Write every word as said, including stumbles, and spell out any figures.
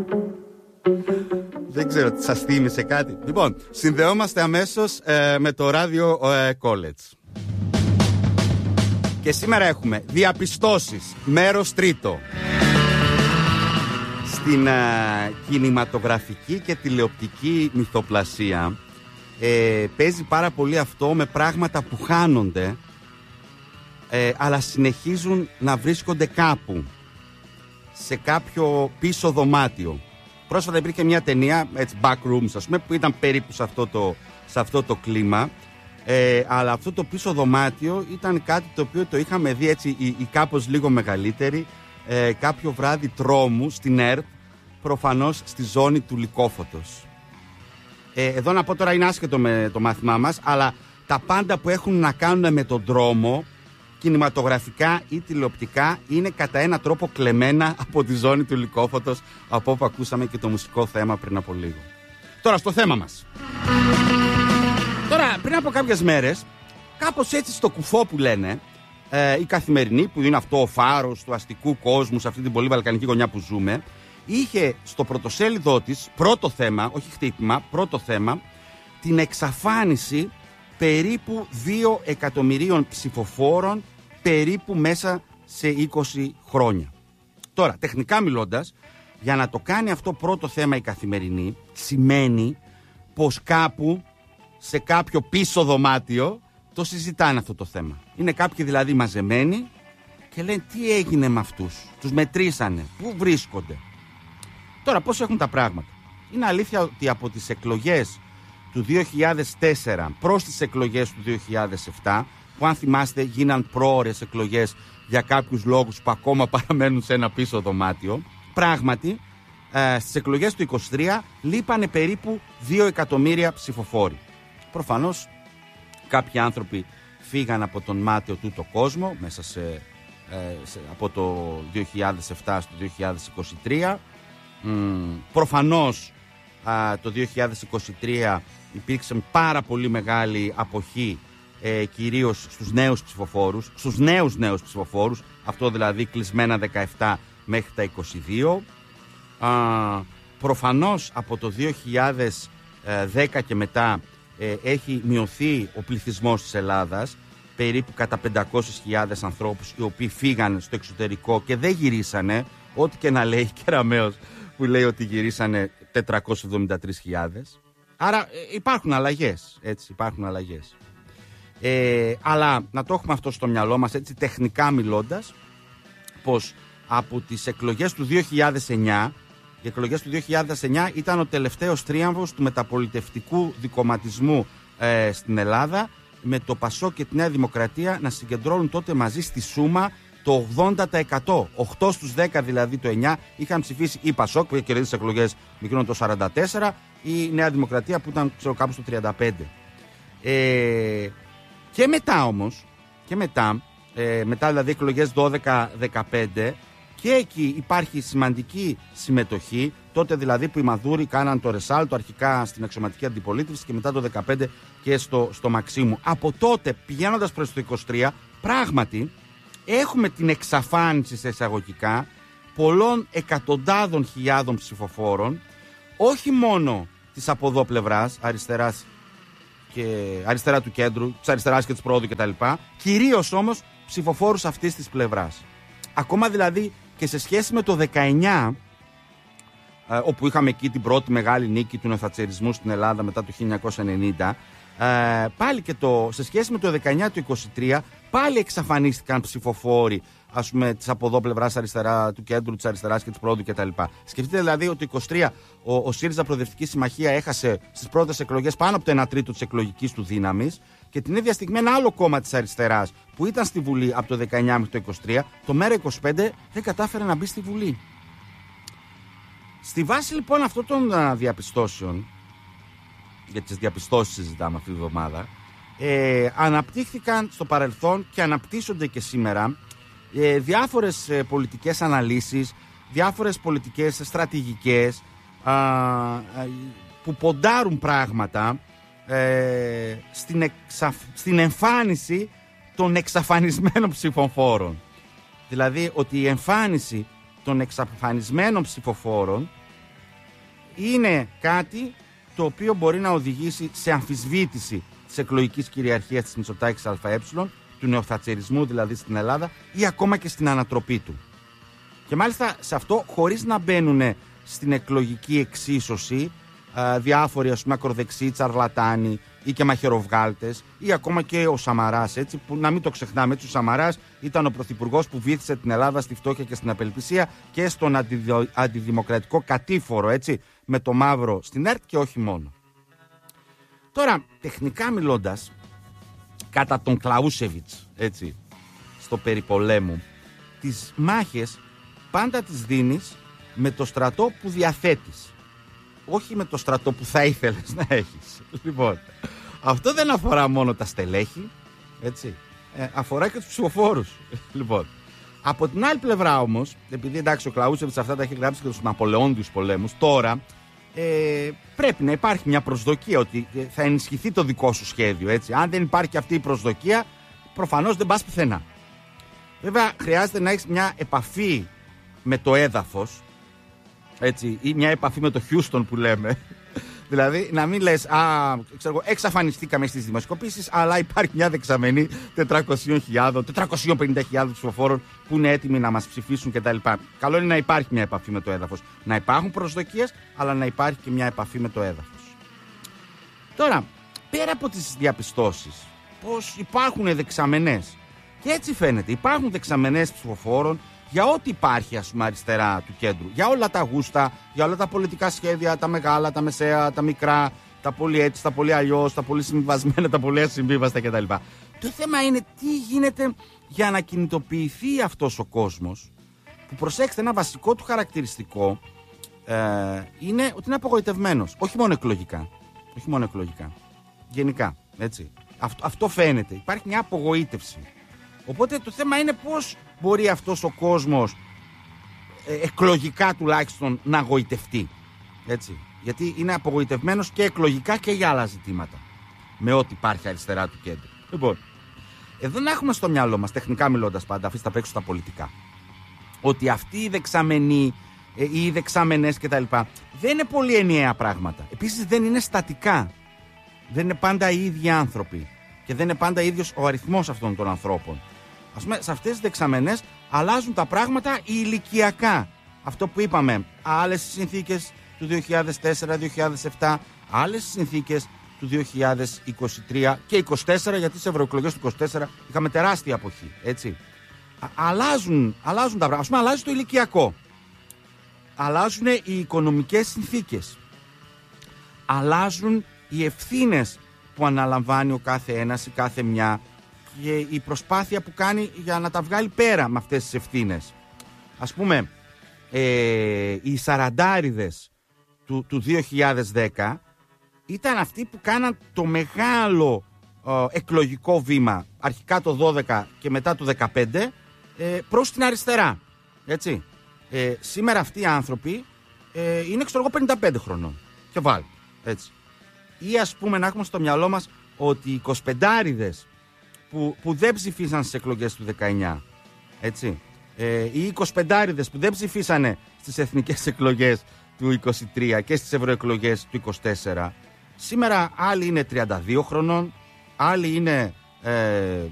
Δεν ξέρω, σας θύμισε κάτι. Λοιπόν, συνδεόμαστε αμέσως ε, με το ράδιο ε, College. Και σήμερα έχουμε διαπιστώσεις, μέρος τρίτο. Στην ε, κινηματογραφική και τηλεοπτική μυθοπλασία ε, παίζει πάρα πολύ αυτό με πράγματα που χάνονται, ε, αλλά συνεχίζουν να βρίσκονται κάπου, σε κάποιο πίσω δωμάτιο. Πρόσφατα υπήρχε μια ταινία, έτσι, Backrooms, ας πούμε, που ήταν περίπου σε αυτό το, σε αυτό το κλίμα. Ε, αλλά αυτό το πίσω δωμάτιο ήταν κάτι το οποίο το είχαμε δει έτσι ή, ή κάπως λίγο μεγαλύτερη ε, κάποιο βράδυ τρόμου στην ΕΡΤ, προφανώς στη ζώνη του Λυκόφωτος. Ε, εδώ να πω τώρα, είναι άσχετο με το μάθημά μας, αλλά τα πάντα που έχουν να κάνουν με τον δρόμο, κινηματογραφικά ή τηλεοπτικά, είναι κατά ένα τρόπο κλεμμένα από τη ζώνη του Λυκόφωτος, από όπου ακούσαμε και το μουσικό θέμα πριν από λίγο. Τώρα στο θέμα μας. Τώρα, πριν από κάποιες μέρες, κάπως έτσι στο κουφό που λένε, ε, η Καθημερινή, που είναι αυτό ο φάρος του αστικού κόσμου σε αυτή την πολύ βαλκανική γωνιά που ζούμε, είχε στο πρωτοσέλιδό της, πρώτο θέμα, όχι χτύπημα, πρώτο θέμα, την εξαφάνιση περίπου δύο εκατομμυρίων ψηφοφόρων περίπου μέσα σε είκοσι χρόνια. Τώρα, τεχνικά μιλώντας, για να το κάνει αυτό πρώτο θέμα η Καθημερινή, σημαίνει πως κάπου σε κάποιο πίσω δωμάτιο το συζητάνε αυτό το θέμα. Είναι κάποιοι δηλαδή μαζεμένοι και λένε τι έγινε με αυτούς, τους μετρήσανε, πού βρίσκονται. Τώρα, πώς έχουν τα πράγματα? Είναι αλήθεια ότι από τις εκλογές του δύο χιλιάδες τέσσερα προς τις εκλογές του δύο χιλιάδες επτά, που αν θυμάστε γίναν πρόωρες εκλογές για κάποιους λόγους που ακόμα παραμένουν σε ένα πίσω δωμάτιο, πράγματι ε, στις εκλογές του είκοσι τρία λείπανε περίπου δύο εκατομμύρια ψηφοφόροι. Προφανώς κάποιοι άνθρωποι φύγαν από τον μάταιο τούτο κόσμο μέσα σε, ε, σε, από το δύο χιλιάδες επτά στο δύο χιλιάδες είκοσι τρία. Μ, προφανώς α, το δύο χιλιάδες είκοσι τρία υπήρξε πάρα πολύ μεγάλη αποχή, ε, κυρίως στους νέους ψηφοφόρους, στους νέους νέους ψηφοφόρους, αυτό δηλαδή κλεισμένα δεκαεπτά μέχρι τα είκοσι δύο. Α, προφανώς από το δύο χιλιάδες δέκα και μετά ε, έχει μειωθεί ο πληθυσμός της Ελλάδας περίπου κατά πεντακόσιες χιλιάδες ανθρώπους, οι οποίοι φύγαν στο εξωτερικό και δεν γυρίσανε, ό,τι και να λέει Κεραμέως που λέει ότι γυρίσανε τετρακόσιες εβδομήντα τρεις χιλιάδες. Άρα ε, υπάρχουν αλλαγές, έτσι, υπάρχουν αλλαγές. Ε, αλλά να το έχουμε αυτό στο μυαλό μας, έτσι τεχνικά μιλώντας, πως από τις εκλογές του δύο χιλιάδες εννιά, οι εκλογές του δύο χιλιάδες εννιά ήταν ο τελευταίος τρίαμβος του μεταπολιτευτικού δικομματισμού ε, στην Ελλάδα, με το Πασόκ και τη Νέα Δημοκρατία να συγκεντρώνουν τότε μαζί στη σούμα το ογδόντα τοις εκατό. οκτώ στους δέκα δηλαδή το εννιά είχαν ψηφίσει η Πασόκ που είχε κερδίσει τις εκλογές μικρόν το σαράντα τέσσερα, η Νέα Δημοκρατία που ήταν ξέρω, κάπου στο τριάντα πέντε. Ε, και μετά όμως, και μετά, ε, μετά δηλαδή εκλογές δώδεκα δεκαπέντε, και εκεί υπάρχει σημαντική συμμετοχή, τότε δηλαδή που οι Μαδούροι κάναν το ρεσάλτο αρχικά στην αξιωματική αντιπολίτευση και μετά το δεκαπέντε και στο, στο Μαξίμου. Από τότε πηγαίνοντας προς το είκοσι τρία, πράγματι έχουμε την εξαφάνιση σε εισαγωγικά πολλών εκατοντάδων χιλιάδων ψηφοφόρων, όχι μόνο της από εδώ πλευράς, αριστεράς και αριστερά του κέντρου, της αριστεράς και της πρόοδου κτλ. Κυρίως όμως ψηφοφόρους αυτής της πλευράς. Ακόμα δηλαδή και σε σχέση με το δεκαεννιά, ε, όπου είχαμε εκεί την πρώτη μεγάλη νίκη του νεοθατσερισμού στην Ελλάδα μετά το χίλια εννιακόσια ενενήντα, ε, πάλι και το, σε σχέση με το δεκαεννιά του είκοσι τρία, πάλι εξαφανίστηκαν ψηφοφόροι, ας πούμε, της από εδώ πλευράς αριστερά του κέντρου, της αριστεράς και της πρόοδου κτλ. Σκεφτείτε δηλαδή ότι το είκοσι τρία ο, ο ΣΥΡΙΖΑ Προοδευτική Συμμαχία έχασε στις πρώτες εκλογές πάνω από το ένα τρίτο της εκλογικής του δύναμης, και την ίδια στιγμή ένα άλλο κόμμα της αριστεράς που ήταν στη Βουλή από το δεκαεννιά μέχρι το είκοσι τρία, το ΜΕΡΑ είκοσι πέντε, δεν κατάφερε να μπει στη Βουλή. Στη βάση λοιπόν αυτών των α, διαπιστώσεων, για τις διαπιστώσεις συζητάμε αυτή τη βδομάδα, ε, αναπτύχθηκαν στο παρελθόν και αναπτύσσονται και σήμερα ε, διάφορες ε, πολιτικές αναλύσεις, διάφορες πολιτικές στρατηγικές α, α, που ποντάρουν πράγματα ε, στην, εξαφ, στην εμφάνιση των εξαφανισμένων ψηφοφόρων. Δηλαδή ότι η εμφάνιση των εξαφανισμένων ψηφοφόρων είναι κάτι το οποίο μπορεί να οδηγήσει σε αμφισβήτηση της εκλογικής κυριαρχίας της Μητσοτάκης ΑΕ, του νεοθατσερισμού δηλαδή στην Ελλάδα, ή ακόμα και στην ανατροπή του. Και μάλιστα σε αυτό χωρίς να μπαίνουν στην εκλογική εξίσωση α, διάφοροι, ας πούμε, ακροδεξιοί, τσαρλατάνοι ή και μαχαιροβγάλτες, ή ακόμα και ο Σαμαράς, έτσι, που να μην το ξεχνάμε, έτσι, ο Σαμαράς ήταν ο πρωθυπουργός που βύθισε την Ελλάδα στη φτώχεια και στην απελπισία και στον αντιδο, αντιδημοκρατικό κατήφορο, έτσι, με το μαύρο στην ΕΡΤ και όχι μόνο. Τώρα, τεχνικά μιλώντας, κατά τον Κλαούσεβιτς, έτσι, στο περιπολέμου, τις μάχες πάντα τις δίνεις με το στρατό που διαθέτεις, όχι με το στρατό που θα ήθελες να έχεις. Λοιπόν, αυτό δεν αφορά μόνο τα στελέχη, έτσι, ε, αφορά και τους ψηφοφόρους. Λοιπόν, από την άλλη πλευρά όμως, επειδή εντάξει ο Κλαούσεβιτς αυτά τα έχει γράψει και στους Ναπολεόντιους πολέμους, τώρα ε, πρέπει να υπάρχει μια προσδοκία ότι θα ενισχυθεί το δικό σου σχέδιο, έτσι. Αν δεν υπάρχει αυτή η προσδοκία, προφανώς δεν πας πουθενά. Βέβαια, χρειάζεται να έχεις μια επαφή με το έδαφος, έτσι, ή μια επαφή με το Χιούστον που λέμε. Δηλαδή, να μην λες, α, ξέρω, εξαφανιστήκαμε στις δημοσκοπήσεις, αλλά υπάρχει μια δεξαμενή τετρακόσιες χιλιάδες, τετρακόσιες πενήντα χιλιάδες ψηφοφόρων που είναι έτοιμοι να μας ψηφίσουν κτλ. Καλό είναι να υπάρχει μια επαφή με το έδαφος. Να υπάρχουν προσδοκίες, αλλά να υπάρχει και μια επαφή με το έδαφος. Τώρα, πέρα από τις διαπιστώσεις πως υπάρχουν δεξαμενές, και έτσι φαίνεται, υπάρχουν δεξαμενές ψηφοφόρων για ό,τι υπάρχει, ας πούμε, αριστερά του κέντρου. Για όλα τα γούστα, για όλα τα πολιτικά σχέδια, τα μεγάλα, τα μεσαία, τα μικρά, τα πολύ έτσι, τα πολύ αλλιώς, τα πολύ συμβιβασμένα, τα πολύ ασυμβίβαστα κτλ. Το θέμα είναι τι γίνεται για να κινητοποιηθεί αυτός ο κόσμος, που, προσέξτε, ένα βασικό του χαρακτηριστικό ε, είναι ότι είναι απογοητευμένος. Όχι μόνο εκλογικά. Όχι μόνο εκλογικά. Γενικά. Έτσι. Αυτό, αυτό φαίνεται. Υπάρχει μια απογοήτευση. Οπότε το θέμα είναι πώς μπορεί αυτός ο κόσμος ε, εκλογικά τουλάχιστον να γοητευτεί. Έτσι. Γιατί είναι απογοητευμένος και εκλογικά και για άλλα ζητήματα. Με ό,τι υπάρχει αριστερά του κέντρου. Λοιπόν, εδώ να έχουμε στο μυαλό μας, τεχνικά μιλώντας πάντα, αφήστε τα παίξω στα πολιτικά, ότι αυτοί οι δεξαμενοί ε, ή οι δεξαμενές κτλ. Δεν είναι πολύ ενιαία πράγματα. Επίσης δεν είναι στατικά. Δεν είναι πάντα οι ίδιοι άνθρωποι. Και δεν είναι πάντα ίδιος ο αριθμός αυτών των ανθρώπων. Ας πούμε, σε αυτές τις δεξαμενές αλλάζουν τα πράγματα ηλικιακά. Αυτό που είπαμε, άλλες συνθήκες του δύο χιλιάδες τέσσερα δύο χιλιάδες επτά, άλλες συνθήκες του δύο χιλιάδες είκοσι τρία και είκοσι τέσσερα, γιατί στις ευρωεκλογές του είκοσι τέσσερα είχαμε τεράστια αποχή, έτσι. Α, αλλάζουν, αλλάζουν τα πράγματα. Ας πούμε, αλλάζει το ηλικιακό. Αλλάζουν οι οικονομικές συνθήκες. Αλλάζουν οι ευθύνες που αναλαμβάνει ο κάθε ένας ή κάθε μια και η προσπάθεια που κάνει για να τα βγάλει πέρα με αυτές τις ευθύνες. Ας πούμε, ε, οι σαραντάριδες του, του δύο χιλιάδες δέκα ήταν αυτοί που κάναν το μεγάλο ε, εκλογικό βήμα, αρχικά το δώδεκα και μετά το δεκαπέντε, ε, προς την αριστερά. Έτσι. Ε, σήμερα αυτοί οι άνθρωποι ε, είναι, ξέρω εγώ, πενήντα πέντε χρονών και βάλει. Έτσι. Ή ας πούμε να έχουμε στο μυαλό μας ότι οι εικοσιπεντάριδες που, που δεν ψηφίσαν στις εκλογές του δεκαεννιά, έτσι, ε, οι εικοσιπεντάριδες που δεν ψηφίσανε στις εθνικές εκλογές του είκοσι τρία και στις ευρωεκλογές του είκοσι τέσσερα, σήμερα άλλοι είναι τριάντα δύο χρονών, άλλοι είναι ε,